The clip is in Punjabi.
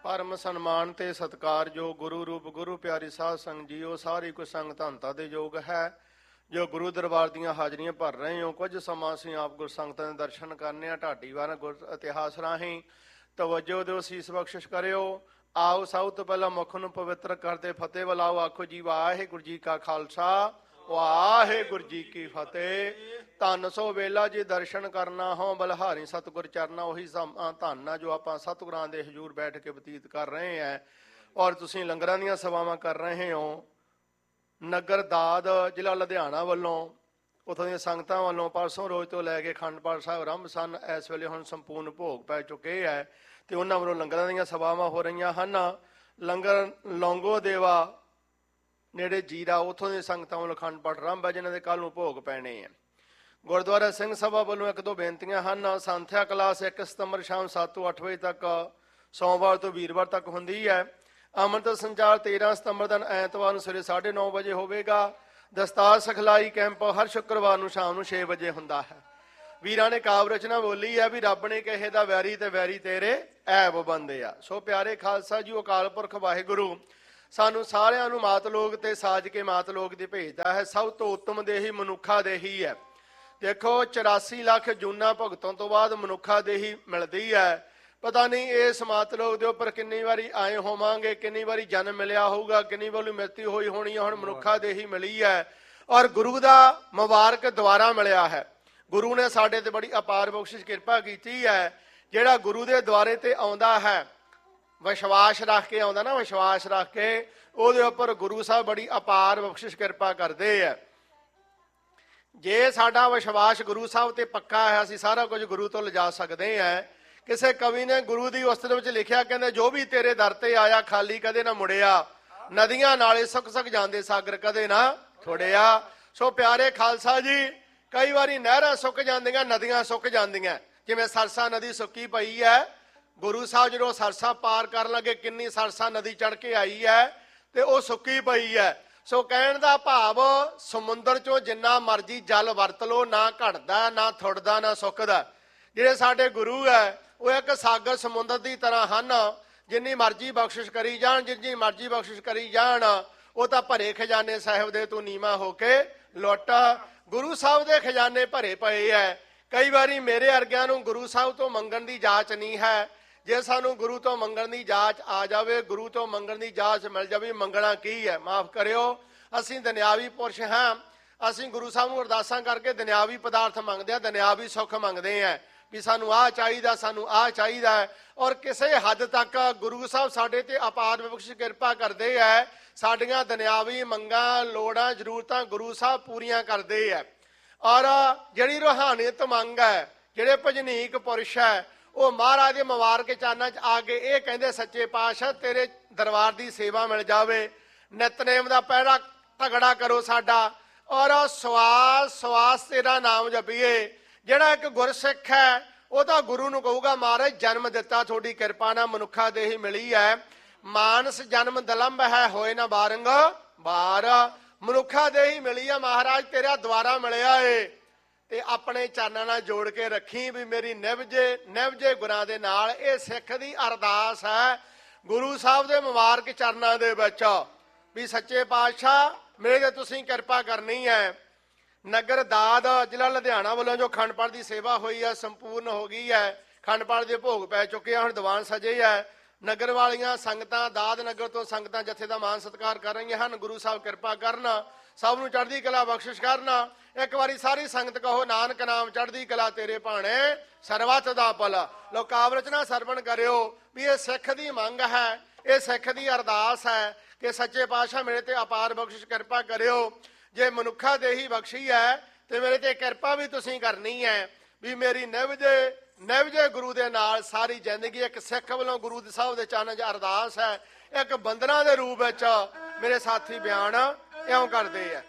परम सन्मान ते सत्कार जो गुरु रूप गुरु प्यारी साध संग जीओ सारी कुछ संग धनता दे योग है। जो गुरु दरबार दियां हाजरियां भर रहे हो, कुछ समा असीं आप गुर संगतां दे दर्शन करने ढाडी वार गुर इतिहास राहीं तवज्जो दिओ, सीस बख्शिश करिओ। आओ सब तो पहला मुख नूं पवित्र करदे फतेह बुलाओ। आखो जी वाहिगुरू जी का खालसा वाहिगुरू जी की फतेह। धन सो वेला जी दर्शन करना हो बलहारी सतगुर चरना। ਉਹੀ ਧੰਨ ਆ ਜੋ ਆਪਾਂ ਸਤਿਗੁਰਾਂ ਦੇ ਹਜ਼ੂਰ ਬੈਠ ਕੇ ਬਤੀਤ ਕਰ ਰਹੇ ਹਾਂ। ਔਰ ਤੁਸੀਂ ਲੰਗਰਾਂ ਦੀਆਂ ਸੇਵਾਵਾਂ ਕਰ ਰਹੇ ਹੋ। ਨਗਰ ਦਾਦ ਜ਼ਿਲ੍ਹਾ ਲੁਧਿਆਣਾ ਵੱਲੋਂ ਉੱਥੋਂ ਦੀਆਂ ਸੰਗਤਾਂ ਵੱਲੋਂ ਪਰਸੋਂ ਰੋਜ਼ ਤੋਂ ਲੈ ਕੇ ਅਖੰਡ ਪਾਠ ਸਾਹਿਬ ਆਰੰਭ ਸਨ। ਇਸ ਵੇਲੇ ਹੁਣ ਸੰਪੂਰਨ ਭੋਗ ਪੈ ਚੁੱਕੇ ਹੈ ਤੇ ਉਹਨਾਂ ਵੱਲੋਂ ਲੰਗਰਾਂ ਦੀਆਂ ਸੇਵਾਵਾਂ ਹੋ ਰਹੀਆਂ ਹਨ। ਲੰਗਰ ਲੌਂਗੋ ਦੇਵਾ ਨੇੜੇ ਜੀਰਾ ਉੱਥੋਂ ਦੀਆਂ ਸੰਗਤਾਂ ਵੱਲੋਂ ਅਖੰਡ ਪਾਠ ਆਰੰਭ ਹੈ, ਜਿਨ੍ਹਾਂ ਦੇ ਕੱਲ੍ਹ ਨੂੰ ਭੋਗ ਪੈਣੇ ਆ। ਗੁਰਦੁਆਰਾ ਸਿੰਘ ਸਭਾ ਵੱਲੋਂ ਇੱਕ ਦੋ ਬੇਨਤੀਆਂ ਹਨ। ਸੰਥਿਆ ਕਲਾਸ 1 ਸਤੰਬਰ ਸ਼ਾਮ 7 ਤੋਂ 8 ਵਜੇ ਤੱਕ ਸੋਮਵਾਰ ਤੋਂ ਵੀਰਵਾਰ ਤੱਕ ਹੁੰਦੀ ਹੈ। ਅੰਮ੍ਰਿਤ ਸੰਚਾਰ 13 ਸਤੰਬਰ ਦਿਨ ਐਤਵਾਰ ਨੂੰ ਸਵੇਰੇ 9:30 ਵਜੇ ਹੋਵੇਗਾ। ਦਸਤਾਰ ਸਿਖਲਾਈ ਕੈਂਪ ਹਰ ਸ਼ੁੱਕਰਵਾਰ ਨੂੰ ਸ਼ਾਮ ਨੂੰ 6 ਵਜੇ ਹੁੰਦਾ ਹੈ। ਵੀਰਾਂ ਨੇ ਕਾਵਿ ਰਚਨਾ ਬੋਲੀ ਹੈ ਵੀ ਰੱਬ ਨੇ ਕਿਸੇ ਦਾ ਵੈਰੀ ਤੇ ਵੈਰੀ ਤੇਰੇ ਐਬ ਬੰਦੇ ਆ। ਸੋ ਪਿਆਰੇ ਖਾਲਸਾ ਜੀ, ਅਕਾਲ ਪੁਰਖ ਵਾਹਿਗੁਰੂ ਸਾਨੂੰ ਸਾਰਿਆਂ ਨੂੰ ਮਾਤ ਲੋਕ ਤੇ ਸਾਜ ਕੇ ਮਾਤ ਲੋਕ ਦੀ ਭੇਜਦਾ ਹੈ। ਸਭ ਤੋਂ ਉੱਤਮ ਦੇਹੀ ਮਨੁੱਖਾ ਦੇਹੀ ਹੈ। ਦੇਖੋ 84 ਲੱਖ ਜੂਨਾਂ ਭੁਗਤਣ ਤੋਂ ਬਾਅਦ ਮਨੁੱਖਾ ਦੇਹੀ ਮਿਲਦੀ ਹੈ। ਪਤਾ ਨਹੀਂ ਇਸ ਮਾਤਲੋਕ ਦੇ ਉੱਪਰ ਕਿੰਨੀ ਵਾਰੀ ਆਏ ਹੋਵਾਂਗੇ, ਕਿੰਨੀ ਵਾਰੀ ਜਨਮ ਮਿਲਿਆ ਹੋਊਗਾ, ਕਿੰਨੀ ਵਾਰੀ ਮ੍ਰਿਤੂ ਹੋਈ ਹੋਣੀ ਹੈ। ਹੁਣ ਮਨੁੱਖਾ ਦੇਹੀ ਮਿਲੀ ਹੈ ਔਰ ਗੁਰੂ ਦਾ ਮੁਬਾਰਕ ਦੁਆਰਾ ਮਿਲਿਆ ਹੈ। ਗੁਰੂ ਨੇ ਸਾਡੇ ਤੇ ਬੜੀ ਅਪਾਰ ਬਖਸ਼ਿਸ਼ ਕਿਰਪਾ ਕੀਤੀ ਹੈ। ਜਿਹੜਾ ਗੁਰੂ ਦੇ ਦੁਆਰੇ ਤੇ ਆਉਂਦਾ ਹੈ, ਵਿਸ਼ਵਾਸ ਰੱਖ ਕੇ ਆਉਂਦਾ ਨਾ, ਵਿਸ਼ਵਾਸ ਰੱਖ ਕੇ ਉਹਦੇ ਉੱਪਰ ਗੁਰੂ ਸਾਹਿਬ ਬੜੀ ਅਪਾਰ ਬਖਸ਼ਿਸ਼ ਕਿਰਪਾ ਕਰਦੇ ਹੈ। ਜੇ ਸਾਡਾ ਵਿਸ਼ਵਾਸ ਗੁਰੂ ਸਾਹਿਬ ਤੇ ਪੱਕਾ ਹੈ, ਅਸੀਂ ਸਾਰਾ ਕੁਝ ਗੁਰੂ ਤੋਂ ਲਿਜਾ ਸਕਦੇ ਹਾਂ। ਕਿਸੇ ਕਵੀ ਨੇ ਗੁਰੂ ਦੀ ਉਸਤਤ ਵਿੱਚ ਲਿਖਿਆ, ਕਹਿੰਦੇ ਜੋ ਵੀ ਤੇਰੇ ਦਰ ਤੇ ਆਇਆ ਖਾਲੀ ਕਦੇ ਨਾ ਮੁੜਿਆ। ਨਦੀਆਂ ਨਾਲੇ ਸੁੱਕ ਸੁੱਕ ਜਾਂਦੇ ਸਾਗਰ ਕਦੇ ਨਾ ਥੋੜਿਆ। ਸੋ ਪਿਆਰੇ ਖਾਲਸਾ ਜੀ, ਕਈ ਵਾਰੀ ਨਹਿਰਾਂ ਸੁੱਕ ਜਾਂਦੀਆਂ, ਨਦੀਆਂ ਸੁੱਕ ਜਾਂਦੀਆਂ। ਜਿਵੇਂ ਸਰਸਾ ਨਦੀ ਸੁੱਕੀ ਪਈ ਹੈ। ਗੁਰੂ ਸਾਹਿਬ ਜਦੋਂ ਸਰਸਾ ਪਾਰ ਕਰਨ ਲੱਗੇ, ਕਿੰਨੀ ਸਰਸਾ ਨਦੀ ਚੜ੍ਹ ਕੇ ਆਈ ਹੈ ਤੇ ਉਹ ਸੁੱਕੀ ਪਈ ਹੈ। ਸੋ ਕਹਿਣ ਦਾ ਭਾਵ ਸਮੁੰਦਰ ਚੋਂ ਜਿੰਨਾ ਮਰਜ਼ੀ ਜਲ ਵਰਤ ਲਓ, ਨਾ ਘਟਦਾ, ਨਾ ਥੁੜਦਾ, ਨਾ ਸੁੱਕਦਾ। ਜਿਹੜੇ ਸਾਡੇ ਗੁਰੂ ਹੈ ਉਹ ਇੱਕ ਸਾਗਰ ਸਮੁੰਦਰ ਦੀ ਤਰ੍ਹਾਂ ਹਨ। ਜਿੰਨੀ ਮਰਜ਼ੀ ਬਖਸ਼ਿਸ਼ ਕਰੀ ਜਾਣ, ਜਿੰਨੀ ਮਰਜ਼ੀ ਬਖਸ਼ਿਸ਼ ਕਰੀ ਜਾਣ, ਉਹ ਤਾਂ ਭਰੇ ਖਜ਼ਾਨੇ ਸਾਹਿਬ ਦੇ ਤੂੰ ਨੀਵਾਂ ਹੋ ਕੇ ਲੁੱਟ। ਗੁਰੂ ਸਾਹਿਬ ਦੇ ਖਜ਼ਾਨੇ ਭਰੇ ਪਏ ਹੈ। ਕਈ ਵਾਰੀ ਮੇਰੇ ਵਰਗਿਆਂ ਨੂੰ ਗੁਰੂ ਸਾਹਿਬ ਤੋਂ ਮੰਗਣ ਦੀ ਜਾਚ ਨਹੀਂ ਹੈ। ਜੇ ਸਾਨੂੰ ਗੁਰੂ ਤੋਂ ਮੰਗਣ ਦੀ ਜਾਚ ਆ ਜਾਵੇ, ਗੁਰੂ ਤੋਂ ਮੰਗਣ ਦੀ ਜਾਚ ਮਿਲ ਜਾਵੇ, ਮੰਗਣਾ ਕੀ ਹੈ? ਮਾਫ ਕਰਿਓ, ਅਸੀਂ ਦੁਨਿਆਵੀ ਪੁਰਸ਼ ਹਾਂ। ਅਸੀਂ ਗੁਰੂ ਸਾਹਿਬ ਨੂੰ ਅਰਦਾਸਾਂ ਕਰਕੇ ਦੁਨਿਆਵੀ ਪਦਾਰਥ ਮੰਗਦੇ ਹਾਂ, ਦੁਨਿਆਵੀ ਸੁੱਖ ਮੰਗਦੇ ਹਾਂ ਵੀ ਸਾਨੂੰ ਆਹ ਚਾਹੀਦਾ, ਸਾਨੂੰ ਆਹ ਚਾਹੀਦਾ ਹੈ। ਔਰ ਕਿਸੇ ਹੱਦ ਤੱਕ ਗੁਰੂ ਸਾਹਿਬ ਸਾਡੇ ਤੇ ਅਪਾਰ ਬਖਸ਼ਿਸ਼ ਕਿਰਪਾ ਕਰਦੇ ਹੈ। ਸਾਡੀਆਂ ਦੁਨਿਆਵੀ ਮੰਗਾਂ, ਲੋੜਾਂ, ਜ਼ਰੂਰਤਾਂ ਗੁਰੂ ਸਾਹਿਬ ਪੂਰੀਆਂ ਕਰਦੇ ਹੈ। ਔਰ ਜਿਹੜੀ ਰੂਹਾਨੀਅਤ ਮੰਗ ਹੈ, ਜਿਹੜੇ ਭਜਨੀਕ ਪੁਰਸ਼ ਹੈ, ਉਹ ਮਹਾਰਾਜ ਦੇ ਮੁਬਾਰਕ ਚਰਨਾਂ 'ਚ ਆ ਕੇ ਇਹ ਕਹਿੰਦੇ, ਸੱਚੇ ਪਾਤਸ਼ਾਹ ਤੇਰੇ ਦਰਬਾਰ ਦੀ ਸੇਵਾ ਮਿਲ ਜਾਵੇ। ਨਿਤਨੇਮ ਦਾ ਪਹਿਰਾ ਤਗੜਾ ਕਰੋ ਸਾਡਾ, ਔਰ ਸਵਾਸ ਸਵਾਸ ਤੇਰਾ ਨਾਮ ਜਪੀਏ। ਜਿਹੜਾ ਇੱਕ ਗੁਰਸਿੱਖ ਹੈ ਉਹ ਤਾਂ ਗੁਰੂ ਨੂੰ ਕਹੂਗਾ, ਮਹਾਰਾਜ ਜਨਮ ਦਿੱਤਾ ਤੁਹਾਡੀ ਕਿਰਪਾ ਨਾਲ ਮਨੁੱਖਾ ਦੇਹੀ ਮਿਲੀ ਹੈ। ਮਾਨਸ ਜਨਮ ਦਲੰਬ ਹੈ ਹੋਏ ਨਾ ਬਾਰੰਗ ਬਾਰ। ਮਨੁੱਖਾ ਦੇਹੀ ਮਿਲੀ ਹੈ ਮਹਾਰਾਜ, ਤੇਰਾ ਦੁਆਰਾ ਮਿਲਿਆ ਏ। ਤੇ ਆਪਣੇ ਚਰਨਾਂ ਨਾਲ ਜੋੜ ਕੇ ਰੱਖੀ ਵੀ ਮੇਰੀ ਨਿਭਜੇ ਗੁਰਾਂ ਦੇ ਨਾਲ। ਇਹ ਸਿੱਖ ਦੀ ਅਰਦਾਸ ਹੈ ਗੁਰੂ ਸਾਹਿਬ ਦੇ ਮੁਬਾਰਕ ਚਰਨਾਂ ਦੇ ਵਿੱਚ ਵੀ ਸੱਚੇ ਪਾਤਸ਼ਾਹ ਮੇਰੇ ਤੇ ਤੁਸੀਂ ਕਿਰਪਾ ਕਰਨੀ ਹੈ। ਨਗਰ ਦਾਦ ਜ਼ਿਲ੍ਹਾ ਲੁਧਿਆਣਾ ਵੱਲੋਂ ਜੋ ਅਖੰਡ ਪਾਠ ਦੀ ਸੇਵਾ ਹੋਈ ਹੈ, ਸੰਪੂਰਨ ਹੋ ਗਈ ਹੈ। ਅਖੰਡ ਪਾਠ ਦੇ ਭੋਗ ਪੈ ਚੁੱਕੇ ਆ, ਹੁਣ ਦੀਵਾਨ ਸਜੇ ਹੈ। ਨਗਰ ਵਾਲੀਆਂ ਸੰਗਤਾਂ, ਦਾਦ ਨਗਰ ਤੋਂ ਸੰਗਤਾਂ ਜਥੇ ਦਾ ਮਾਨ ਸਤਿਕਾਰ ਕਰ ਰਹੀਆਂ ਹਨ। ਗੁਰੂ ਸਾਹਿਬ ਕਿਰਪਾ ਕਰਨ, ਸਭ ਨੂੰ ਚੜ੍ਹਦੀ ਕਲਾ ਬਖਸ਼ਿਸ਼ ਕਰਨ। ਇੱਕ ਵਾਰੀ ਸਾਰੀ ਸੰਗਤ ਕਹੋ, ਨਾਨਕ ਨਾਮ ਚੜ੍ਹਦੀ ਕਲਾ ਤੇਰੇ ਭਾਣੇ ਸਰਬੱਤ ਦਾ ਭਲਾ। ਲੋ ਕਾਵਿ ਰਚਨਾ ਸਰਵਣ ਕਰਿਓ ਵੀ ਇਹ ਸਿੱਖ ਦੀ ਮੰਗ ਹੈ, ਇਹ ਸਿੱਖ ਦੀ ਅਰਦਾਸ ਹੈ ਕਿ ਸੱਚੇ ਪਾਤਸ਼ਾਹ ਮੇਰੇ ਤੇ ਅਪਾਰ ਬਖਸ਼ਿਸ਼ ਕਿਰਪਾ ਕਰਿਓ। ਜੇ ਮਨੁੱਖਾ ਦੇਹੀ ਬਖਸ਼ੀ ਹੈ ਤੇ ਮੇਰੇ ਤੇ ਕਿਰਪਾ ਵੀ ਤੁਸੀਂ ਕਰਨੀ ਹੈ ਵੀ ਮੇਰੀ ਨਿਭਜੇ ਗੁਰੂ ਦੇ ਨਾਲ ਸਾਰੀ ਜ਼ਿੰਦਗੀ। ਇੱਕ ਸਿੱਖ ਵੱਲੋਂ ਗੁਰੂ ਸਾਹਿਬ ਦੇ ਚਰਨਾਂ 'ਚ ਅਰਦਾਸ ਹੈ। ਇੱਕ ਬੰਦਨਾ ਦੇ ਰੂਪ ਵਿੱਚ ਮੇਰੇ ਸਾਥੀ ਬਿਆਨ ਇਉਂ ਕਰਦੇ ਆ।